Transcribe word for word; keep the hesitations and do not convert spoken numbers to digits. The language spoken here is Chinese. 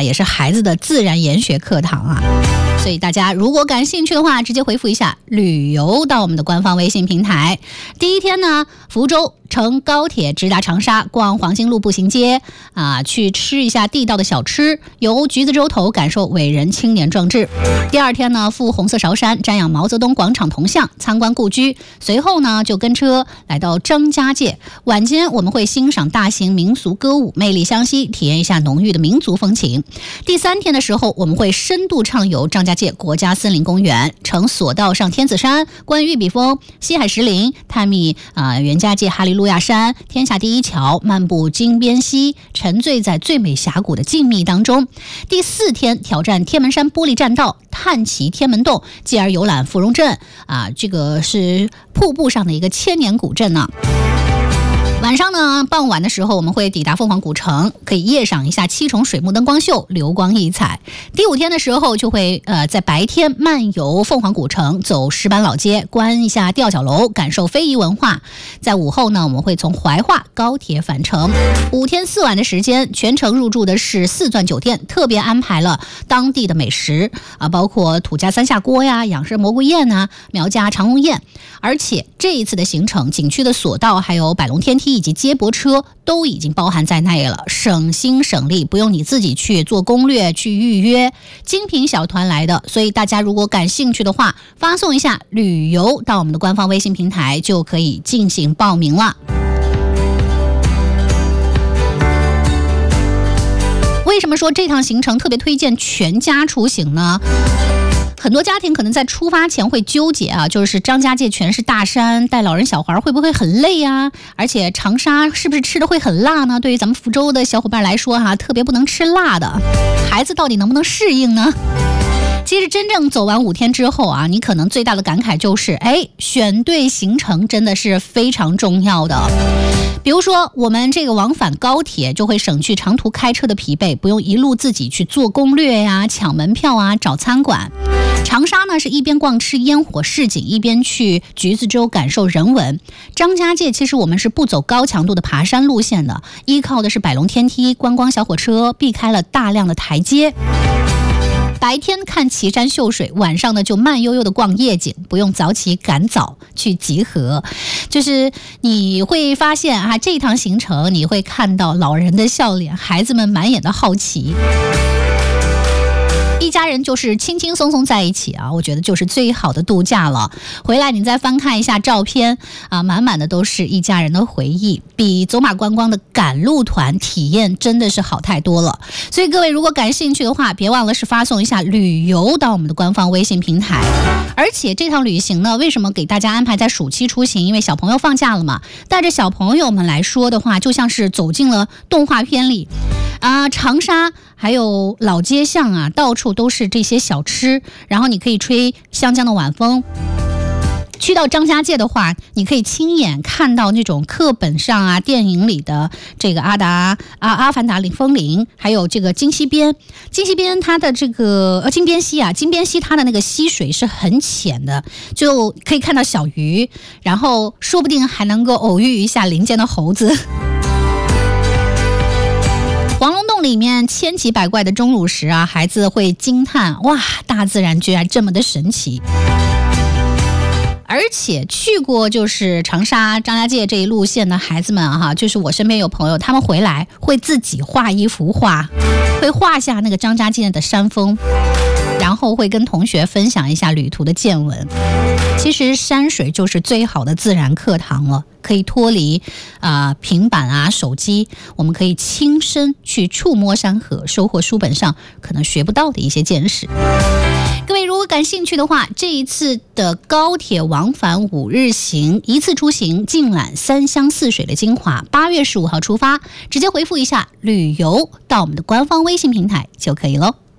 啊，也是孩子的自然研学课堂啊。所以大家如果感兴趣的话，直接回复一下旅游到我们的官方微信平台。第一天呢，福州乘高铁直达长沙，逛黄兴路步行街啊，去吃一下地道的小吃，游橘子洲头，感受伟人青年壮志。第二天呢，赴红色韶山，瞻仰毛泽东广场铜像，参观故居。随后呢，就跟车来到张家界。晚间我们会欣赏大型民俗歌舞，魅力相吸，体验一下浓郁的民族风情。第三天的时候，我们会深度畅游张家界国家森林公园，乘索道上天子山，观玉笔峰、西海石林，探秘啊、呃、袁家界哈利路亚山、天下第一桥，漫步金边溪，沉醉在最美峡谷的静谧当中。第四天挑战天门山玻璃栈道，探奇天门洞，继而游览芙蓉镇啊，这个是瀑布上的一个千年古镇呢。晚上呢，傍晚的时候我们会抵达凤凰古城，可以夜赏一下七重水幕灯光秀，流光溢彩。第五天的时候就会呃在白天漫游凤凰古城，走石板老街，观一下吊脚楼，感受非遗文化。在午后呢，我们会从怀化高铁返程。五天四晚的时间，全程入住的是四钻酒店，特别安排了当地的美食啊，包括土家三下锅呀、养生蘑菇宴啊、苗家长龙宴。而且这一次的行程，景区的索道还有百龙天梯以及接驳车都已经包含在内了，省心省力，不用你自己去做攻略去预约，精品小团来的。所以大家如果感兴趣的话，发送一下旅游到我们的官方微信平台就可以进行报名了。为什么说这趟行程特别推荐全家出行呢？很多家庭可能在出发前会纠结啊，就是张家界全是大山，带老人小孩会不会很累啊？而且长沙是不是吃的会很辣呢？对于咱们福州的小伙伴来说哈、啊，特别不能吃辣的，孩子到底能不能适应呢？其实真正走完五天之后啊，你可能最大的感慨就是，哎，选对行程真的是非常重要的。比如说我们这个往返高铁就会省去长途开车的疲惫，不用一路自己去做攻略呀、抢门票啊、找餐馆。长沙呢是一边逛吃烟火市井，一边去橘子洲感受人文。张家界其实我们是不走高强度的爬山路线的，依靠的是百龙天梯、观光小火车，避开了大量的台阶。白天看奇山秀水，晚上呢就慢悠悠的逛夜景，不用早起赶早去集合。就是你会发现啊，这趟行程你会看到老人的笑脸，孩子们满眼的好奇。一家人就是轻轻松松在一起啊，我觉得就是最好的度假了。回来你再翻看一下照片啊，满满的都是一家人的回忆，比走马观光的赶路团体验真的是好太多了。所以各位如果感兴趣的话，别忘了是发送一下旅游到我们的官方微信平台。而且这趟旅行呢，为什么给大家安排在暑期出行？因为小朋友放假了嘛，带着小朋友们来说的话，就像是走进了动画片里啊，长沙还有老街巷啊，到处都是这些小吃，然后你可以吹湘江的晚风。去到张家界的话，你可以亲眼看到那种课本上啊、电影里的这个阿达啊、阿凡达领风铃，还有这个金溪边。金溪边它的这个呃金边溪啊，金边溪它的那个溪水是很浅的，就可以看到小鱼，然后说不定还能够偶遇一下林间的猴子。黄龙洞里面千奇百怪的钟乳石啊，孩子会惊叹，哇，大自然居然这么的神奇。而且去过就是长沙张家界这一路线的孩子们啊，就是我身边有朋友，他们回来会自己画一幅画，会画下那个张家界的山峰，然后会跟同学分享一下旅途的见闻。其实山水就是最好的自然课堂了，可以脱离啊、呃、平板啊手机，我们可以亲身去触摸山河，收获书本上可能学不到的一些见识。各位如果感兴趣的话，这一次的高铁往返五日行，一次出行尽览三湘四水的精华。八月十五号出发，直接回复一下旅游到我们的官方微信平台就可以咯。